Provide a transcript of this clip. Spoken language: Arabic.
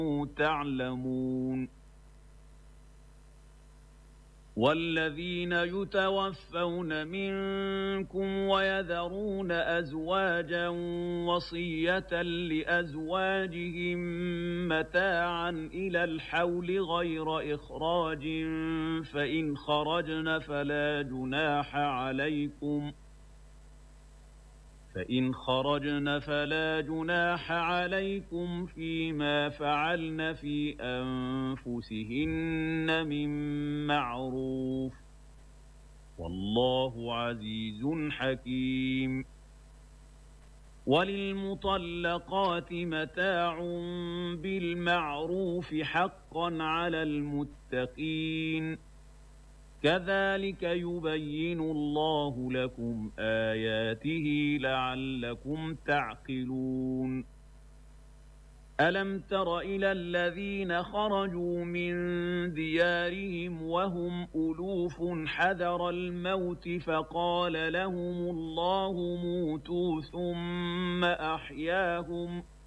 تعلمون والذين يتوفون منكم ويذرون أزواجا وصية لأزواجهم متاعا إلى الحول غير إخراج فإن خرجن فلا جناح عليكم فيما فعلن في أنفسهن من معروف والله عزيز حكيم وللمطلقات متاع بالمعروف حقا على المتقين كذلك يبين الله لكم آياته لعلكم تعقلون ألم تر إلى الذين خرجوا من ديارهم وهم ألوف حذر الموت فقال لهم الله موتوا ثم أحياهم